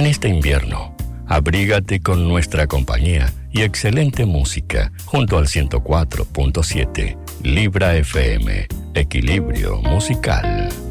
este invierno, abrígate con nuestra compañía y excelente música junto al 104.7 Libra FM, Equilibrio Musical.